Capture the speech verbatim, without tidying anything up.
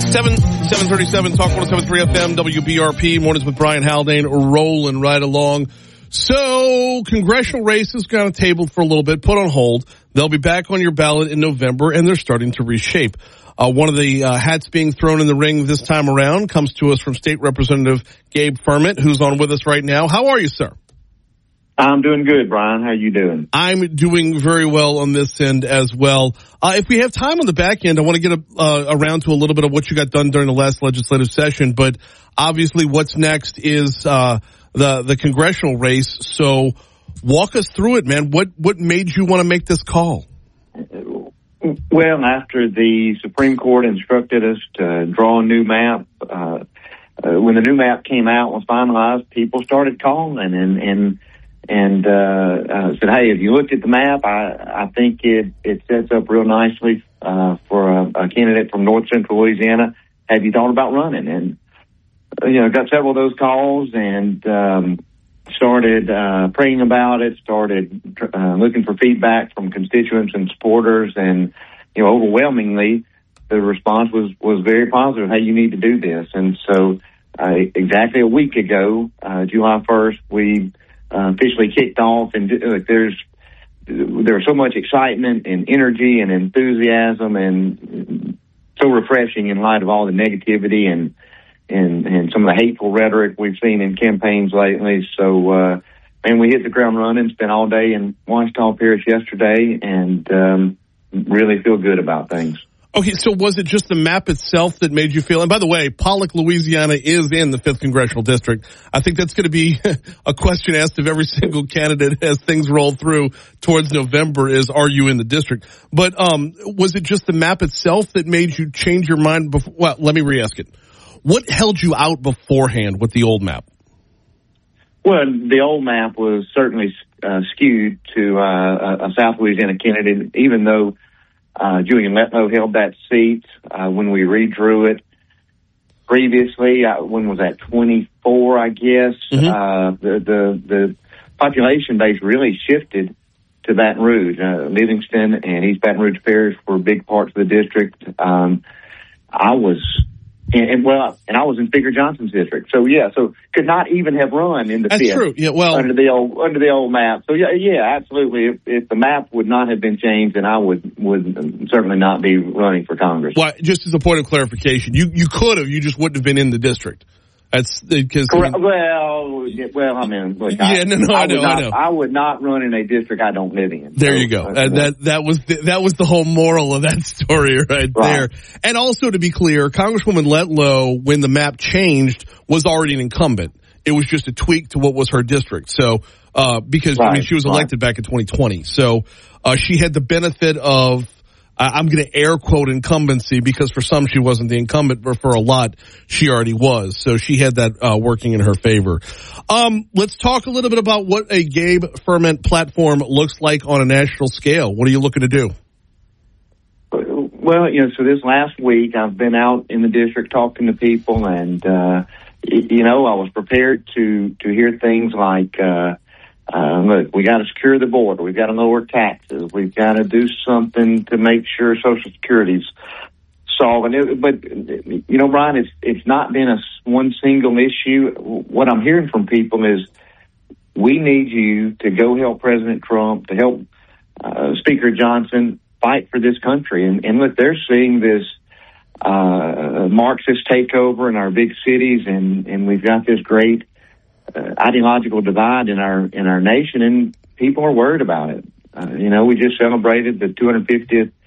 seven, seven thirty-seven, Talk one oh seven point three F M, W B R P, Mornings with Brian Haldane, rolling right along. So, congressional races got on tabled for a little bit, put on hold. They'll be back on your ballot in November, and they're starting to reshape. Uh, one of the uh, hats being thrown in the ring this time around comes to us from State Representative Gabe Firment, who's on with us right now. How are you, sir? I'm doing good, Brian. How are you doing? I'm doing very well on this end as well. Uh, if we have time on the back end, I want to get a, uh, around to a little bit of what you got done during the last legislative session. But obviously what's next is uh, the, the congressional race. So walk us through it, man. What, what made you want to make this call? Well, after the Supreme Court instructed us to draw a new map, uh, uh, when the new map came out, was finalized, people started calling and, and, and, uh, uh, said, hey, have you looked at the map? I, I think it, it sets up real nicely, uh, for a, a candidate from North Central Louisiana. Have you thought about running? And, uh, you know, got several of those calls and, um, started, uh, praying about it, started, uh, looking for feedback from constituents and supporters. And, you know, overwhelmingly, the response was, was very positive. Hey, you need to do this. And so, uh, exactly a week ago, uh, July first, we, Uh, officially kicked off, and uh, there's there's so much excitement and energy and enthusiasm, and so refreshing in light of all the negativity and and and some of the hateful rhetoric we've seen in campaigns lately. So, uh, and we hit the ground running. Spent all day in Ouachita Parish yesterday, and um, really feel good about things. Okay, so was it just the map itself that made you feel, and by the way, Pollock, Louisiana is in the fifth Congressional District. I think that's going to be a question asked of every single candidate as things roll through towards November is, are you in the district? But um, was it just the map itself that made you change your mind? Before, well, let me re-ask it. What held you out beforehand with the old map? Well, the old map was certainly uh, skewed to uh, a South Louisiana candidate, even though Uh, Julian Letlow held that seat uh, when we redrew it previously. Uh, when was that? twenty-four, I guess. Mm-hmm. Uh, the, the the population base really shifted to Baton Rouge. Uh, Livingston and East Baton Rouge Parish were big parts of the district. Um, I was, and, and well, and I was in Speaker Johnson's district. So yeah, so could not even have run in the That's fifth true. Yeah, well, under the old under the old map. So yeah, yeah, absolutely. If, if the map would not have been changed, then I would would certainly not be running for Congress. Well, just as a point of clarification, you you could have, you just wouldn't have been in the district. That's because I mean, well, yeah, well, I mean, look, yeah, I, no, no, I, I know, not, I know. I would not run in a district I don't live in. There so, you go. Uh, uh, that that was the, that was the whole moral of that story right, right there. And also to be clear, Congresswoman Letlow, when the map changed, was already an incumbent. It was just a tweak to what was her district. So uh, because right, I mean, she was elected right. back in twenty twenty, so uh, she had the benefit of. I'm going to air quote incumbency because for some she wasn't the incumbent, but for a lot she already was. So she had that uh, working in her favor. Um, let's talk a little bit about what a Gabe Firment platform looks like on a national scale. What are you looking to do? Well, you know, so this last week I've been out in the district talking to people, and uh, you know, I was prepared to to hear things like. Uh, Uh, look, we got to secure the border. We've got to lower taxes. We've got to do something to make sure Social Security's solving it. But, you know, Brian, it's, it's not been a one single issue. What I'm hearing from people is we need you to go help President Trump, to help uh, Speaker Johnson fight for this country. And, and look, they're seeing this uh, Marxist takeover in our big cities, and, and we've got this great Uh, ideological divide in our in our nation, and people are worried about it. Uh, you know, we just celebrated the two hundred fiftieth